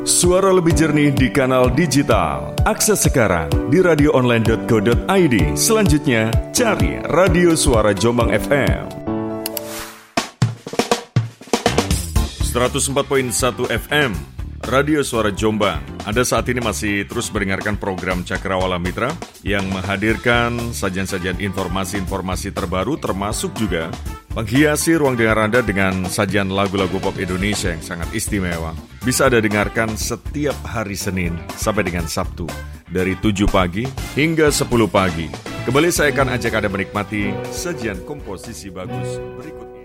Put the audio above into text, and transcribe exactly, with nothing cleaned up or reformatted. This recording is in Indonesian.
Suara lebih jernih di kanal digital. Akses sekarang di radio online dot co dot i d. Selanjutnya, cari Radio Suara Jombang F M. seratus empat koma satu F M, Radio Suara Jombang. Anda saat ini masih terus mendengarkan program Cakrawala Mitra yang menghadirkan sajian-sajian informasi-informasi terbaru termasuk juga menghiasi ruang dengar Anda dengan sajian lagu-lagu pop Indonesia yang sangat istimewa. Bisa Anda dengarkan setiap hari Senin sampai dengan Sabtu dari tujuh pagi hingga sepuluh pagi. Kembali saya akan ajak Anda menikmati sajian komposisi bagus berikutnya.